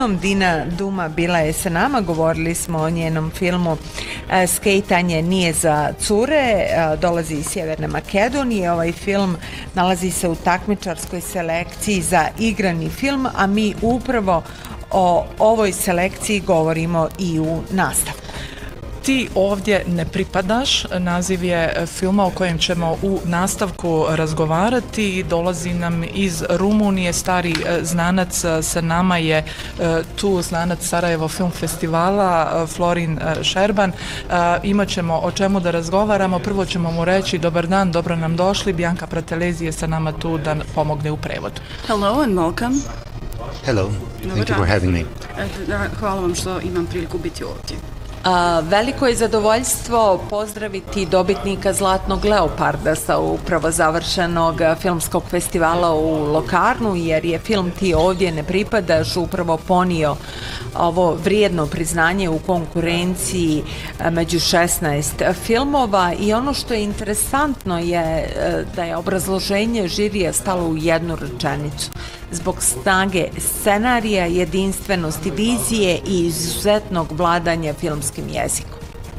Dina Duma bila je sa nama, govorili smo o njenom filmu Skejtanje nije za cure, dolazi iz Sjeverne Makedonije. Ovaj film nalazi se u takmičarskoj selekciji za igrani film, a mi upravo o ovoj selekciji govorimo i u nastavku. Ti ovdje ne pripadaš, naziv je filma o kojem ćemo u nastavku razgovarati. Dolazi nam iz Rumunije, stari znanac sa nama je tu, znanac Sarajevo Film Festivala, Florin Šerban. Imat ćemo o čemu da razgovaramo. Prvo ćemo mu reći dobar dan, dobro nam došli. Bianca Pratelezi je sa nama tu da pomogne u prevodu. Hello and welcome. Hello, thank you for having me. Hvala vam što imam priliku biti ovdje. Veliko je zadovoljstvo pozdraviti dobitnika Zlatnog leoparda sa upravo završenog filmskog festivala u Locarnu, jer je film Ti ovdje ne pripadaš upravo ponio ovo vrijedno priznanje u konkurenciji među 16 filmova. I ono što je interesantno je da je obrazloženje žirija stalo u jednu rečenicu: zbog snage scenarija, jedinstvenosti vizije i izuzetnog vladanja filmskim jezikom.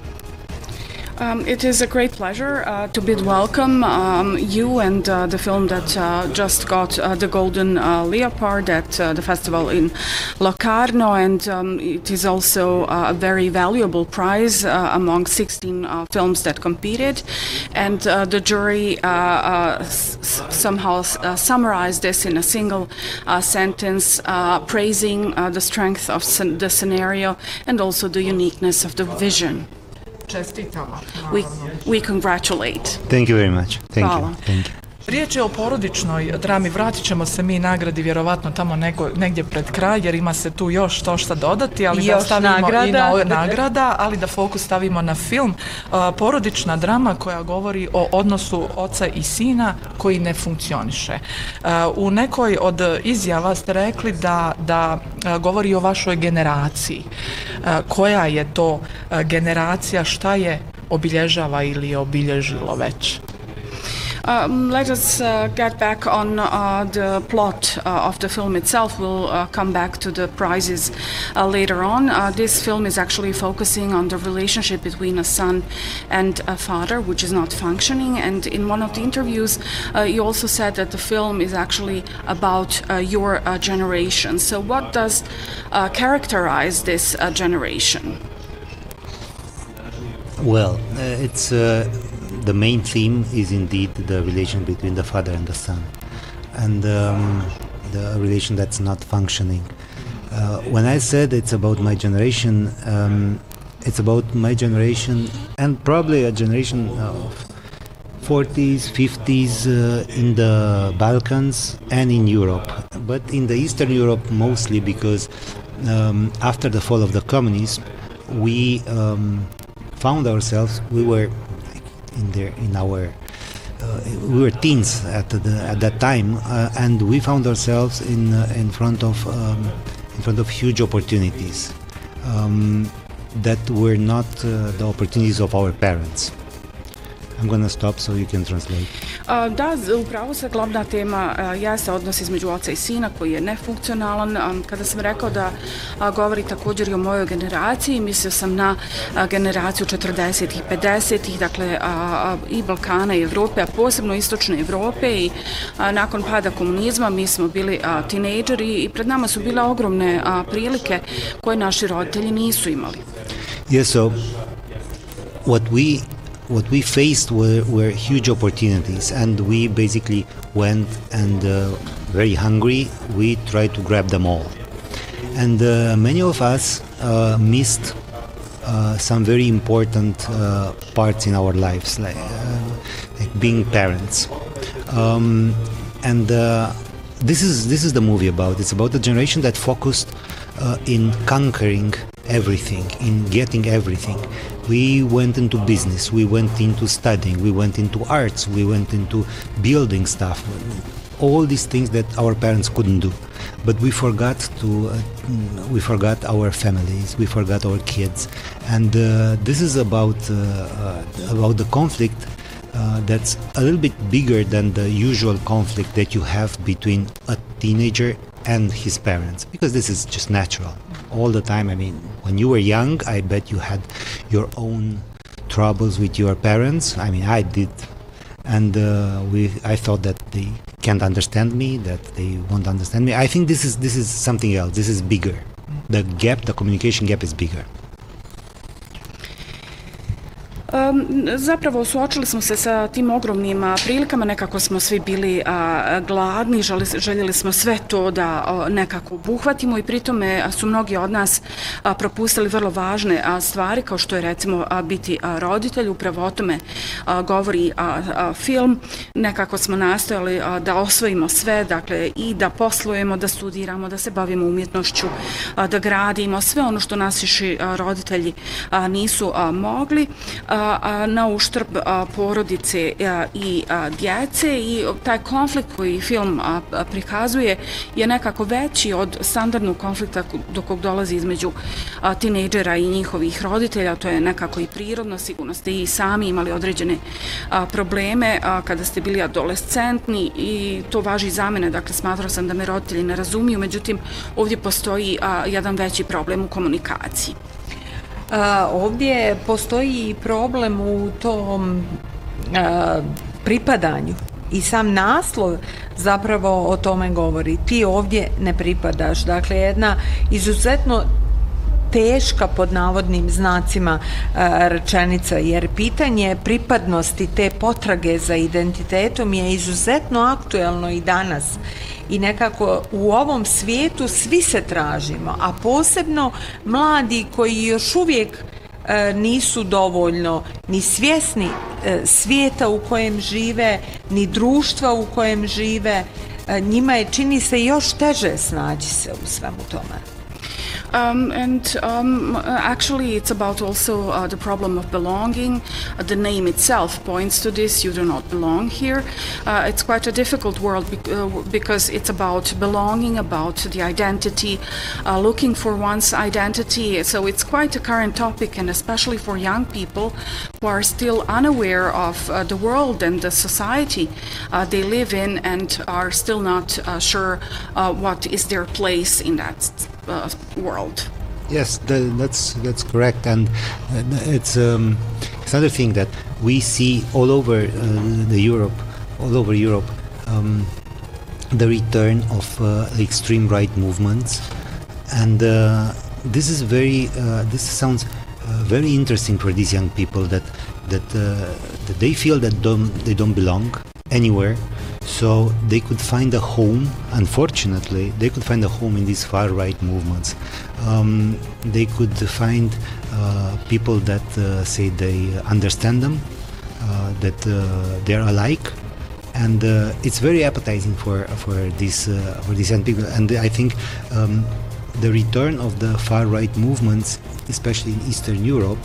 It is a great pleasure to bid welcome you and the film that just got the Golden Leopard at the festival in Locarno, and it is also a very valuable prize among 16 films that competed, and the jury somehow summarized this in a single sentence, praising the strength of the scenario and also the uniqueness of the vision. We congratulate. Thank you very much. Thank you. Riječ je o porodičnoj drami, vratit ćemo se mi nagradi vjerovatno tamo negdje pred kraj, jer ima se tu još to šta dodati, ali da stavimo i na nagrada, ali da fokus stavimo na film. Porodična drama koja govori o odnosu oca i sina koji ne funkcioniše. U nekoj od izjava ste rekli da govori o vašoj generaciji. Koja je to generacija, šta je obilježava ili je obilježilo već? Let us get back on the plot of the film itself. We'll come back to the prizes later on. This film is actually focusing on the relationship between a son and a father, which is not functioning. And in one of the interviews, you also said that the film is actually about your generation. So what does characterize this generation? Well, it's... the main theme is indeed the relation between the father and the son, and the relation that's not functioning. When I said it's about my generation, it's about my generation and probably a generation of 40s, 50s in the Balkans and in Europe, but in the Eastern Europe mostly because after the fall of the communists, we found ourselves, we were we were teens at that time, and we found ourselves in front of huge opportunities that were not the opportunities of our parents. I'm gonna stop so you can translate. Da, upravo se glavna tema jeste odnos između oca i sina koji je nefunkcionalan. Kada sam rekao da govori također i o mojoj generaciji, mislio sam na generaciju 40-ih, 50-ih, dakle i Balkana i Evrope, a posebno istočne Evrope, i nakon pada komunizma mi smo bili tinejdžeri i pred nama su bile ogromne prilike koje naši roditelji nisu imali. Yes, so what we faced were huge opportunities, and we basically went and very hungry, we tried to grab them all. And many of us missed some very important parts in our lives, like being parents. And this is the movie about. It's about a generation that focused in conquering everything, in getting everything. We went into business, we went into studying, we went into arts, we went into building stuff, all these things that our parents couldn't do. But we forgot our families, we forgot our kids, and this is about the conflict that's a little bit bigger than the usual conflict that you have between a teenager and his parents, because this is just natural all the time. I mean, when you were young, I bet you had your own troubles with your parents. I mean, I did, and I thought that they can't understand me, that they won't understand me. I think this is something else. This is bigger. The communication gap is bigger. Zapravo suočili smo se sa tim ogromnim prilikama, nekako smo svi bili gladni, željeli smo sve to da nekako obuhvatimo i pritome su mnogi od nas propustili vrlo važne stvari, kao što je recimo biti roditelj. Upravo o tome govori film. Nekako smo nastojali da osvojimo sve, dakle i da poslujemo, da studiramo, da se bavimo umjetnošću, da gradimo sve ono što naši roditelji nisu mogli, na uštrb porodice i djece, i taj konflikt koji film prikazuje je nekako veći od standardnog konflikta do kog dolazi između tinejdžera i njihovih roditelja. To je nekako i prirodno, sigurno ste i sami imali određene probleme kada ste bili adolescentni i to važi za mene, dakle smatrao sam da me roditelji ne razumiju, međutim ovdje postoji jedan veći problem u komunikaciji. Ovdje postoji problem u tom pripadanju i sam naslov zapravo o tome govori. Ti ovdje ne pripadaš. Dakle, jedna izuzetno teška pod navodnim znacima rečenica, jer pitanje pripadnosti, te potrage za identitetom je izuzetno aktuelno i danas. I nekako u ovom svijetu svi se tražimo, a posebno mladi koji još uvijek nisu dovoljno ni svjesni svijeta u kojem žive, ni društva u kojem žive. Njima je, čini se, još teže snaći se u svemu tome. Actually, it's about also the problem of belonging. The name itself points to this. You do not belong here. It's quite a difficult world because it's about belonging, about the identity, looking for one's identity. So it's quite a current topic, and especially for young people who are still unaware of the world and the society they live in, and are still not sure what is their place in that world. Yes, that's correct, and it's another thing that we see all over Europe, the return of extreme right movements, and this sounds very interesting for these young people that they feel that they don't belong anywhere. So they could find a home, unfortunately, they could find a home in these far-right movements. They could find people that say they understand them, that they're alike, and it's very appetizing for these young people. And I think the return of the far-right movements, especially in Eastern Europe,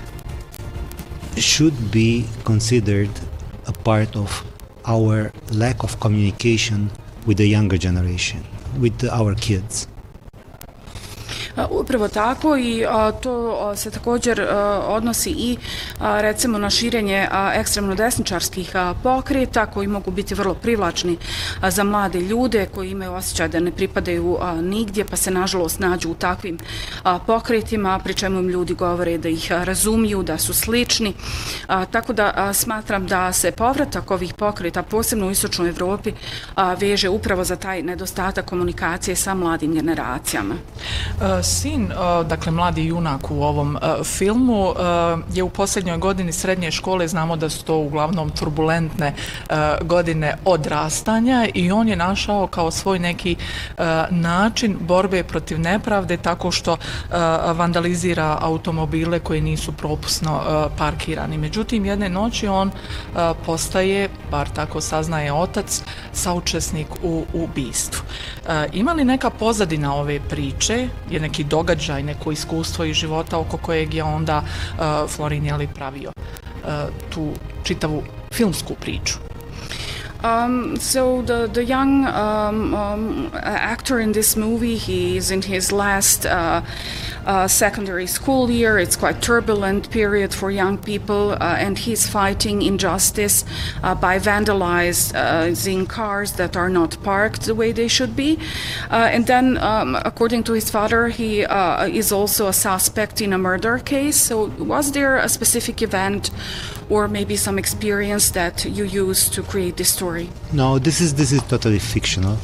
should be considered a part of our lack of communication with the younger generation, with our kids. Upravo tako, i to se također odnosi i recimo na širenje ekstremno desničarskih pokreta koji mogu biti vrlo privlačni za mlade ljude koji imaju osjećaj da ne pripadaju nigdje, pa se nažalost nađu u takvim pokretima, pri čemu im ljudi govore da ih razumiju, da su slični. Tako da smatram da se povratak ovih pokreta, posebno u istočnoj Evropi, veže upravo za taj nedostatak komunikacije sa mladim generacijama. Sin, dakle mladi junak u ovom filmu, je u posljednjoj godini srednje škole. Znamo da su to uglavnom turbulentne godine odrastanja, i on je našao kao svoj neki način borbe protiv nepravde tako što vandalizira automobile koji nisu propusno parkirani. Međutim, jedne noći on postaje, bar tako saznaje otac, saučesnik u ubistvu. Ima li neka pozadina ove priče, je neki događaj, neko iskustvo iz života oko kojeg je onda Florin pravio tu čitavu filmsku priču? So the young actor in this movie, he is in his last secondary school year. It's quite turbulent period for young people, and he's fighting injustice by vandalizing cars that are not parked the way they should be. And then, according to his father, he is also a suspect in a murder case. So was there a specific event or maybe some experience that you used to create this story? No, this is totally fictional.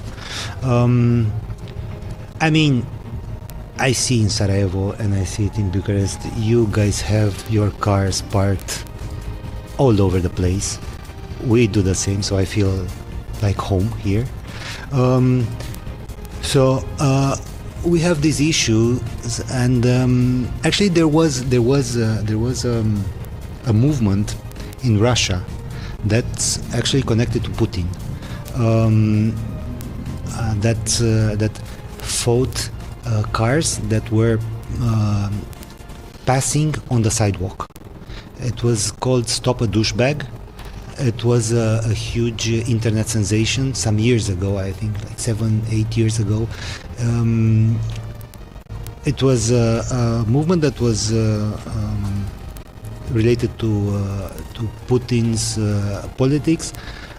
I mean, I see in Sarajevo and I see it in Bucharest, you guys have your cars parked all over the place. We do the same, so I feel like home here. So we have this issue, and actually there was a movement in Russia that's actually connected to Putin, that fought cars that were passing on the sidewalk. It was called Stop a Douchebag. It was a huge internet sensation some years ago, I think like 7-8 years ago. It was a movement that was related to Putin's politics.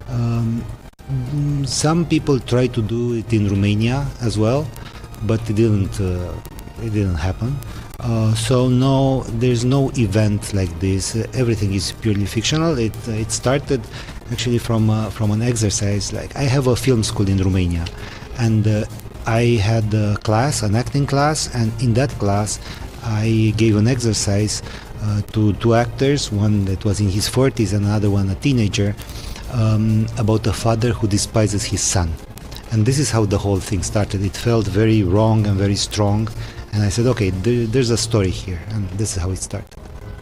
Some people tried to do it in Romania as well, but it didn't happen. So no, there's no event like this. Everything is purely fictional. It started actually from an exercise. Like, I have a film school in Romania, and I had a class, an acting class, and in that class I gave an exercise to two actors, one that was in his 40s and another one a teenager, about a father who despises his son. And this is how the whole thing started. It felt very wrong and very strong, and I said, okay, there's a story here, and this is how it started.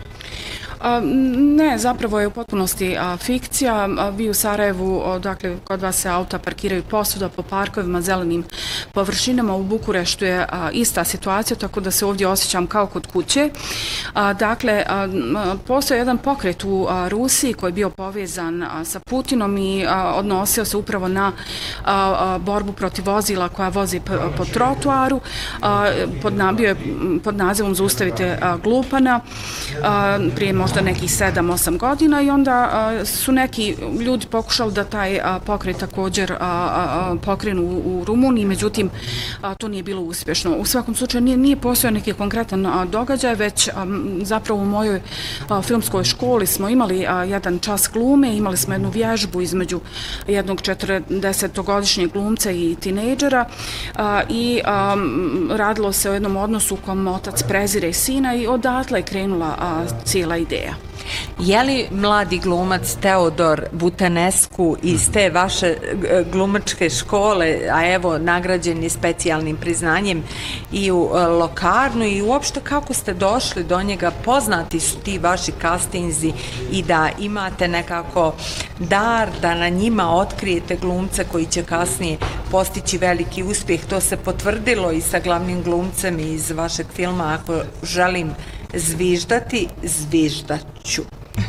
Ne, zapravo je u potpunosti fikcija. Vi u Sarajevu, dakle, kod vas se auta parkiraju posuda po parkovima, zelenim površinama. U Bukureštu je ista situacija, tako da se ovdje osjećam kao kod kuće. Dakle, postoje jedan pokret u Rusiji koji je bio povezan sa Putinom i odnosio se upravo na borbu protiv vozila koja vozi po trotuaru. Bio je pod nazivom Zaustavite glupana prije možda nekih 7-8 godina, i onda su neki ljudi pokušali da taj pokret također pokrenu u Rumuniji, međutim to nije bilo uspješno. U svakom slučaju nije postojao neki konkretan događaj, već zapravo u mojoj filmskoj školi smo imali jedan čas glume, imali smo jednu vježbu između jednog 40-godišnjeg glumca i tinejdžera, i radilo se o jednom odnosu u kom otac prezire sina, i odatle je krenula cijela ideja. Je li mladi glumac Teodor Butanescu iz te vaše glumačke škole, a evo nagrađen je specijalnim priznanjem i u Lokarnu, i uopšte kako ste došli do njega? Poznati su ti vaši kastinzi i da imate nekako dar da na njima otkrijete glumce koji će kasnije postići veliki uspjeh. To se potvrdilo i sa glavnim glumcem iz vašeg filma Ako želim zviždati, zviždaću.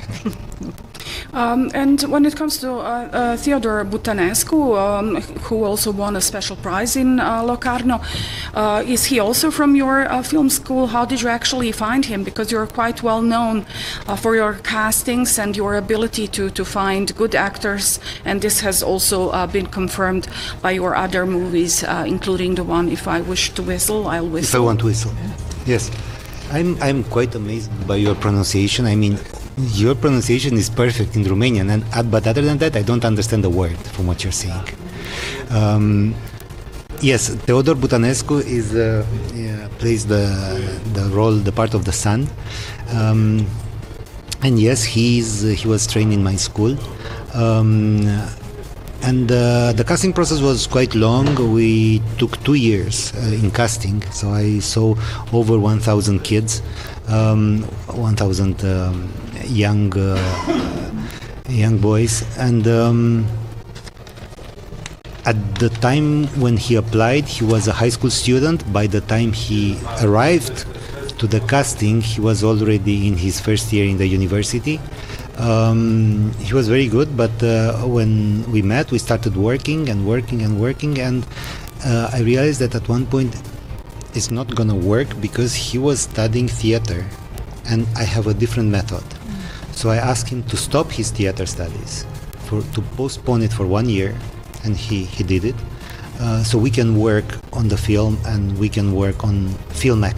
And when it comes to Theodor Butanescu, who also won a special prize in Locarno, is he also from your film school? How did you actually find him? Because you're quite well known for your castings and your ability to find good actors, and this has also been confirmed by your other movies, including the one If I Wish to Whistle, I'll Whistle. If I Want to Whistle, yes. I'm quite amazed by your pronunciation. I mean, your pronunciation is perfect in Romanian, but other than that, I don't understand the word from what you're saying. Yes, Teodor Butanescu plays the part of the son, and yes, he was trained in my school. And the casting process was quite long. We took 2 years in casting, so I saw over 1,000 kids, 1,000 young boys, and at the time when he applied, he was a high school student. By the time he arrived to the casting, he was already in his first year in the university. He was very good, but when we met, we started working, and I realized that at one point it's not gonna work because he was studying theater and I have a different method. So I asked him to stop his theater studies, to postpone it for 1 year, and he did it. So we can work on the film and we can work on film